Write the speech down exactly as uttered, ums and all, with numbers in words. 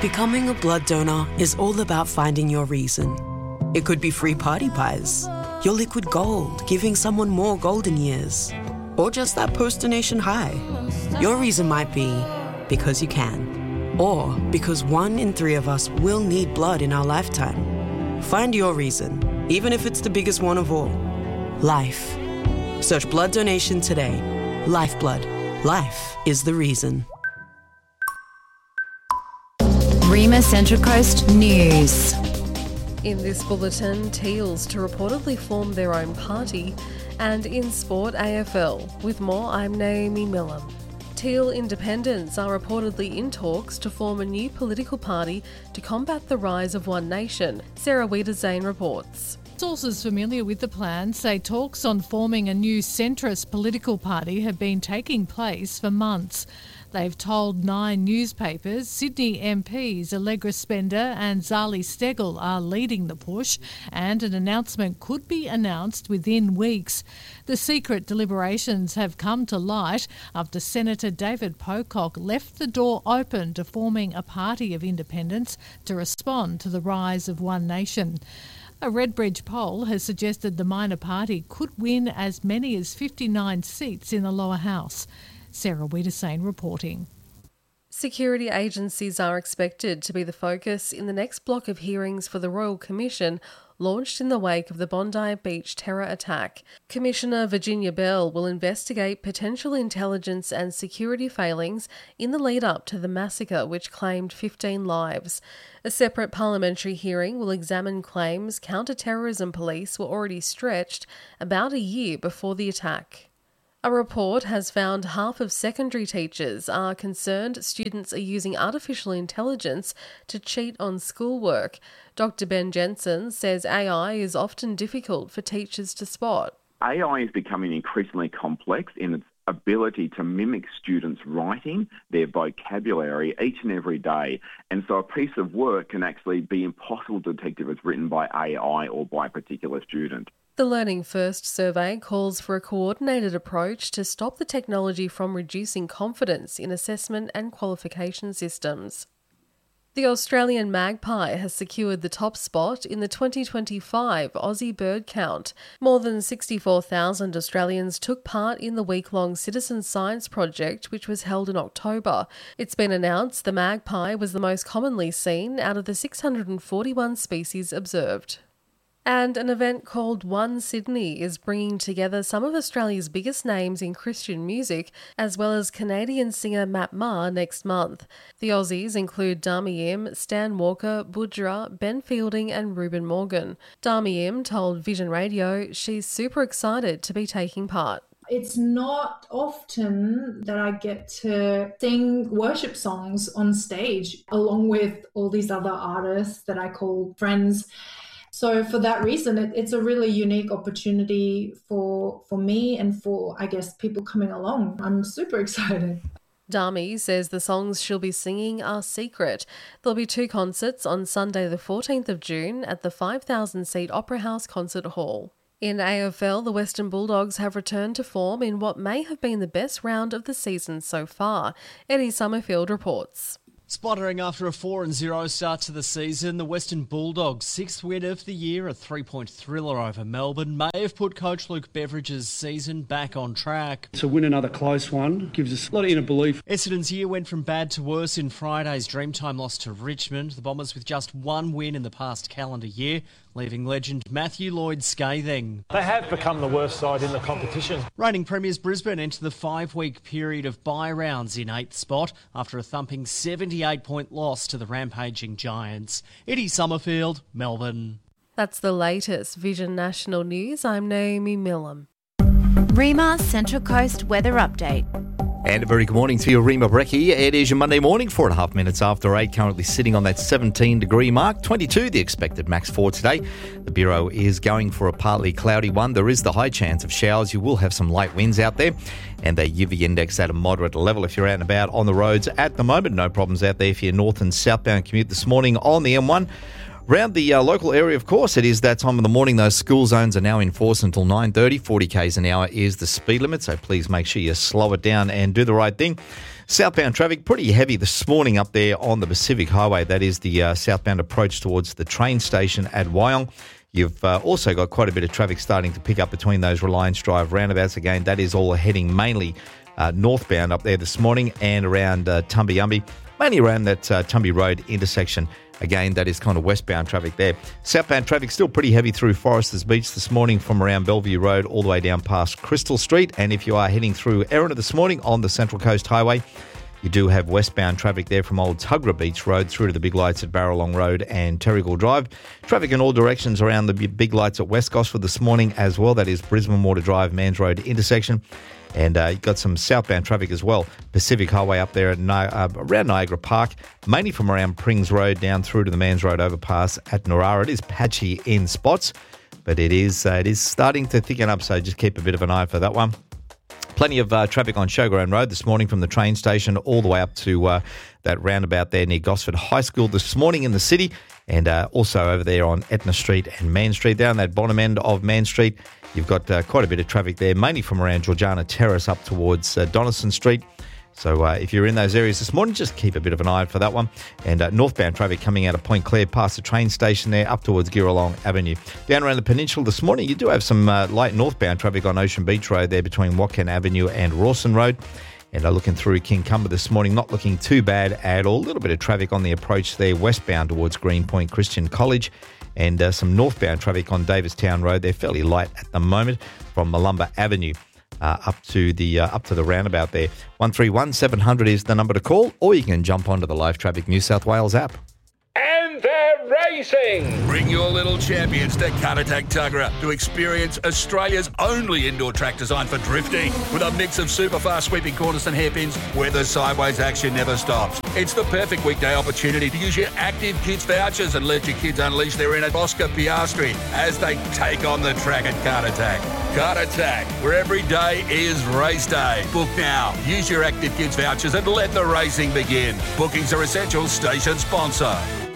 Becoming a blood donor is all about finding your reason. It could be free party pies, your liquid gold, giving someone more golden years, or just that post-donation high. Your reason might be because you can, or because one in three of us will need blood in our lifetime. Find your reason, even if it's the biggest one of all. Life. Search blood donation today. Lifeblood. Life is the reason. Rima Central Coast News. In this bulletin, Teals to reportedly form their own party, and in sport A F L. With more, I'm Naomi Millam. Teal Independents are reportedly in talks to form a new political party to combat the rise of One Nation. Sarah Wiedersane reports. Sources familiar with the plan say talks on forming a new centrist political party have been taking place for months. They've told nine newspapers Sydney M Ps Allegra Spender and Zali Steggall are leading the push, and an announcement could be announced within weeks. The secret deliberations have come to light after Senator David Pocock left the door open to forming a party of independents to respond to the rise of One Nation. A Redbridge poll has suggested the minor party could win as many as fifty-nine seats in the lower house. Sarah Wiedersane reporting. Security agencies are expected to be the focus in the next block of hearings for the Royal Commission launched in the wake of the Bondi Beach terror attack. Commissioner Virginia Bell will investigate potential intelligence and security failings in the lead-up to the massacre which claimed fifteen lives. A separate parliamentary hearing will examine claims counter-terrorism police were already stretched about a year before the attack. A report has found half of secondary teachers are concerned students are using artificial intelligence to cheat on schoolwork. Doctor Ben Jensen says A I is often difficult for teachers to spot. A I is becoming increasingly complex in its ability to mimic students' writing, their vocabulary each and every day. And so a piece of work can actually be impossible to detect if it's written by A I or by a particular student. The Learning First survey calls for a coordinated approach to stop the technology from reducing confidence in assessment and qualification systems. The Australian magpie has secured the top spot in the twenty twenty-five Aussie Bird Count. More than sixty-four thousand Australians took part in the week-long citizen science project, which was held in October. It's been announced the magpie was the most commonly seen out of the six hundred forty-one species observed. And an event called One Sydney is bringing together some of Australia's biggest names in Christian music, as well as Canadian singer Matt Maher next month. The Aussies include Dami Im, Stan Walker, Budra, Ben Fielding and Ruben Morgan. Dami Im told Vision Radio she's super excited to be taking part. It's not often that I get to sing worship songs on stage along with all these other artists that I call friends. So for that reason, it, it's a really unique opportunity for for me and for, I guess, people coming along. I'm super excited. Dami says the songs she'll be singing are secret. There'll be two concerts on Sunday the fourteenth of June at the five thousand seat Opera House Concert Hall. In A F L, the Western Bulldogs have returned to form in what may have been the best round of the season so far. Eddie Summerfield reports. Sputtering after a four and zero start to the season, the Western Bulldogs' sixth win of the year, a three-point thriller over Melbourne, may have put coach Luke Beveridge's season back on track. To win another close one gives us a lot of inner belief. Essendon's year went from bad to worse in Friday's Dreamtime loss to Richmond. The Bombers with just one win in the past calendar year, leaving legend Matthew Lloyd scathing. They have become the worst side in the competition. Reigning premiers Brisbane enter the five-week period of bye rounds in eighth spot after a thumping seventy-eight point loss to the rampaging Giants. Eddie Summerfield, Melbourne. That's the latest Vision National News. I'm Naomi Millam. Rima Central Coast Weather Update. And a very good morning to you, Rima Brecky. It is your Monday morning, four and a half minutes after eight, currently sitting on that seventeen degree mark. twenty-two the expected max for today. The Bureau is going for a partly cloudy one. There is the high chance of showers. You will have some light winds out there. And the U V index at a moderate level if you're out and about on the roads at the moment. No problems out there for your north and southbound commute this morning on the M one. Around the uh, local area, of course, it is that time of the morning. Those school zones are now in force until nine thirty. forty kays an hour is the speed limit, so please make sure you slow it down and do the right thing. Southbound traffic, pretty heavy this morning up there on the Pacific Highway. That is the uh, southbound approach towards the train station at Wyong. You've uh, also got quite a bit of traffic starting to pick up between those Reliance Drive roundabouts. Again, that is all heading mainly uh, northbound up there this morning and around uh, Tumby-Umby, mainly around that uh, Tumby Road intersection. Again, that is kind of westbound traffic there. Southbound traffic still pretty heavy through Foresters Beach this morning from around Bellevue Road all the way down past Crystal Street. And if you are heading through Erina this morning on the Central Coast Highway, you do have westbound traffic there from Old Tuggerah Beach Road through to the big lights at Barralong Road and Terrigal Drive. Traffic in all directions around the big lights at West Gosford this morning as well. That is Brisbane Water Drive, Mans Road intersection. And uh, you've got some southbound traffic as well. Pacific Highway up there at Ni- uh, around Niagara Park, mainly from around Prings Road down through to the Mans Road overpass at Narara. It is patchy in spots, but it is uh, it is starting to thicken up, so just keep a bit of an eye for that one. Plenty of uh, traffic on Showground Road this morning from the train station all the way up to uh, that roundabout there near Gosford High School this morning in the city, and uh, also over there on Etna Street and Man Street. Down that bottom end of Man Street, you've got uh, quite a bit of traffic there, mainly from around Georgiana Terrace up towards uh, Donaldson Street. So uh, if you're in those areas this morning, just keep a bit of an eye out for that one. And uh, northbound traffic coming out of Point Clare past the train station there up towards Girralong Avenue. Down around the peninsula this morning, you do have some uh, light northbound traffic on Ocean Beach Road there between Watkin Avenue and Rawson Road. And uh, looking through Kincumber this morning, not looking too bad at all. A little bit of traffic on the approach there westbound towards Greenpoint Christian College. And uh, some northbound traffic on Davistown Road. They're fairly light at the moment from Malumba Avenue. Uh, up to the uh, up to the roundabout there. one three one seven hundred is the number to call, or you can jump onto the Live Traffic New South Wales app. And they're racing! Bring your little champions to Caratak Tuggerah to experience Australia's only indoor track designed for drifting. With a mix of super fast sweeping corners and hairpins where the sideways action never stops. It's the perfect weekday opportunity to use your Active Kids vouchers and let your kids unleash their inner Oscar Piastri as they take on the track at Caratak. Caratak, where every day is race day. Book now. Use your Active Kids vouchers and let the racing begin. Bookings are essential. Station sponsor.